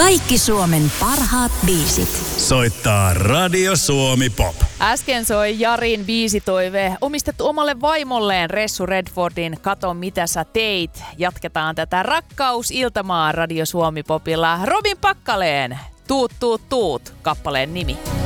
Kaikki Suomen parhaat biisit. Soittaa Radio Suomi Pop. Äsken soi Jarin biisitoive omistettu omalle vaimolleen Ressu Redfordin Kato mitä sä teit. Jatketaan tätä rakkausiltamaa Radio Suomi Popilla Robin Pakkaleen Tuut tuut tuut kappaleen nimi.